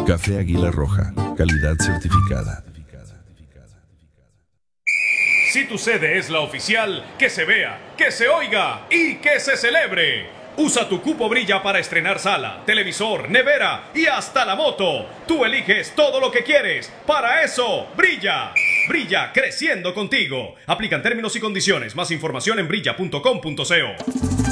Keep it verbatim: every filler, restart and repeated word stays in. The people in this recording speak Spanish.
Café Águila Roja, calidad certificada. Si tu sede es la oficial, que se vea, que se oiga y que se celebre. Usa tu cupo Brilla para estrenar sala, televisor, nevera y hasta la moto. Tú eliges todo lo que quieres. Para eso, Brilla. Brilla creciendo contigo. Aplican términos y condiciones. Más información en brilla punto com punto co.